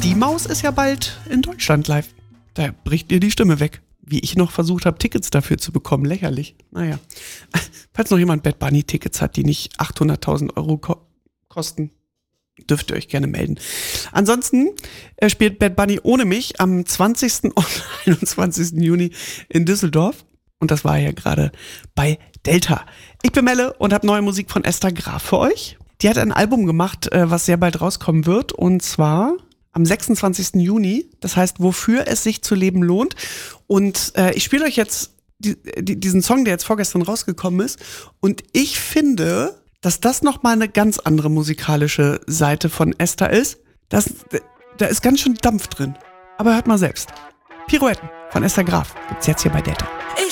Die Maus ist ja bald in Deutschland live. Da bricht ihr die Stimme weg. Wie ich noch versucht habe, Tickets dafür zu bekommen. Lächerlich. Naja. Falls noch jemand Bad Bunny Tickets hat, die nicht 800.000 Euro kosten, dürft ihr euch gerne melden. Ansonsten spielt Bad Bunny ohne mich am 20. und 21. Juni in Düsseldorf. Und das war ja gerade bei Delta. Ich bin Melle und habe neue Musik von Esther Graf für euch. Die hat ein Album gemacht, was sehr bald rauskommen wird. Und zwar am 26. Juni. Das heißt, wofür es sich zu leben lohnt. Und ich spiele euch jetzt diesen Song, der jetzt vorgestern rausgekommen ist. Und ich finde, dass das nochmal eine ganz andere musikalische Seite von Esther ist. Da ist ganz schön Dampf drin. Aber hört mal selbst. Pirouetten von Esther Graf gibt's jetzt hier bei Delta. Ich